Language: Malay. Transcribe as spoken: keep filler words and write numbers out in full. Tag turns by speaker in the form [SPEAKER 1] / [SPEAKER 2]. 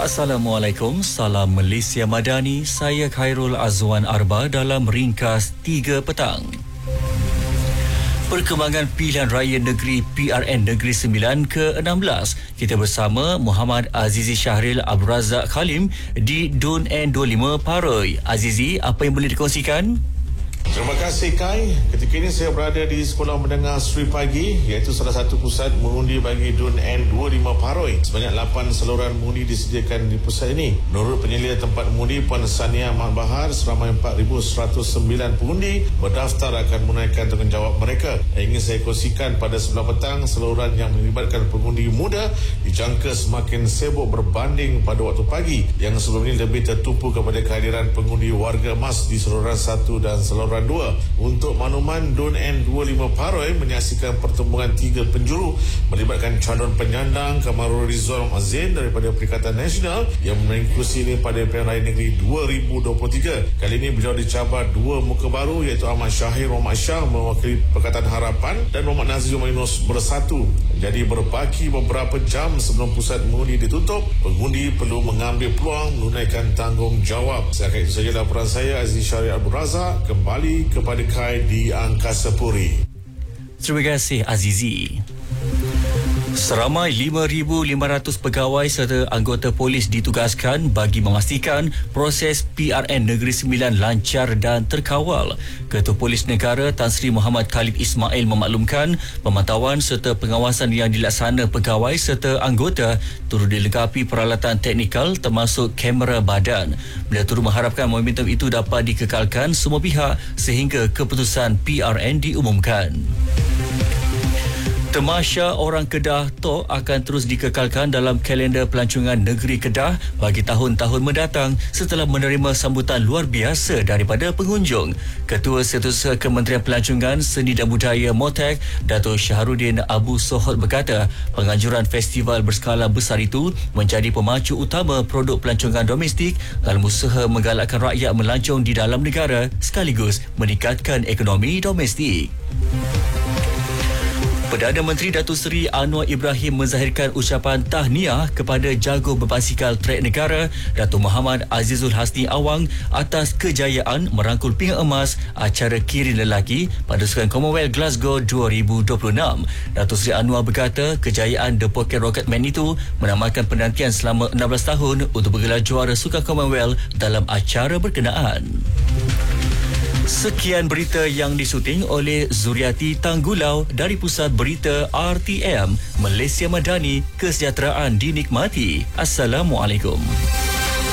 [SPEAKER 1] Assalamualaikum, salam Malaysia Madani. Saya Khairul Azwan Arba dalam ringkas tiga petang. Perkembangan pilihan raya negeri P R N Negeri Sembilan ke enam belas. Kita bersama Muhammad Azizi Syahril Abdul Razak Khalim di D U N N dua puluh lima Paroi. Azizi, apa yang boleh dikongsikan?
[SPEAKER 2] Terima kasih Kai. Ketika ini saya berada di Sekolah Menengah Sri Pagi, iaitu salah satu pusat mengundi bagi D U N N dua puluh lima Paroi. Sebanyak lapan saluran mengundi disediakan di pusat ini. Menurut penyelia tempat mengundi Puan Sania Mat Bahar, seramai empat ribu seratus sembilan pengundi berdaftar akan menunaikan tanggungjawab mereka. Yang ingin saya kongsikan pada sebelah petang, saluran yang melibatkan pengundi muda dijangka semakin sibuk berbanding pada waktu pagi yang sebelum ini lebih tertumpu kepada kehadiran pengundi warga emas di saluran satu dan saluran dua. Untuk makluman, D U N N dua puluh lima Paroi menyaksikan pertemuan tiga penjuru melibatkan calon penyandang Kamarul Rizal Azin daripada Perikatan Nasional yang mengikuti ini pada Pilihan Raya Negeri dua ribu dua puluh tiga. Kali ini beliau dicabar dua muka baru, iaitu Ahmad Syahir Muhammad Shah mewakili Perikatan Harapan dan Muhammad Nazir Yunus bersatu. Jadi berbaki beberapa jam sebelum pusat mengundi ditutup, pengundi perlu mengambil peluang menunaikan tanggungjawab. Setakat itu saja laporan saya, Aziz Syahrir Abdul Razak, kembali kepada Kai di Angkasa Puri.
[SPEAKER 1] Terima kasih Azizi. Seramai lima ribu lima ratus pegawai serta anggota polis ditugaskan bagi memastikan proses P R N Negeri Sembilan lancar dan terkawal. Ketua Polis Negara Tan Sri Muhammad Khalid Ismail memaklumkan pemantauan serta pengawasan yang dilaksana pegawai serta anggota turut dilengkapi peralatan teknikal termasuk kamera badan. Beliau turut mengharapkan momentum itu dapat dikekalkan semua pihak sehingga keputusan P R N diumumkan. Temasya Orang Kedah T O K akan terus dikekalkan dalam kalender pelancongan negeri Kedah bagi tahun-tahun mendatang setelah menerima sambutan luar biasa daripada pengunjung. Ketua Setiausaha Kementerian Pelancongan, Seni dan Budaya M O T A K, Datuk Syahrudin Abu Sohod berkata, penganjuran festival berskala besar itu menjadi pemacu utama produk pelancongan domestik dalam usaha menggalakkan rakyat melancong di dalam negara sekaligus meningkatkan ekonomi domestik. Perdana Menteri Datuk Seri Anwar Ibrahim menzahirkan ucapan tahniah kepada jago berbasikal trek negara Datuk Muhammad Azizul Hasni Awang atas kejayaan merangkul pinggan emas acara kirin lelaki pada Sukan Commonwealth Glasgow dua ribu dua puluh enam. Datuk Seri Anwar berkata kejayaan The Pocket Rocketman itu menamakan penantian selama enam belas tahun untuk bergelar juara Sukan Commonwealth dalam acara berkenaan. Sekian berita yang disuting oleh Zuriati Tanggulau dari Pusat Berita R T M Malaysia Madani. Kesejahteraan dinikmati. Assalamualaikum.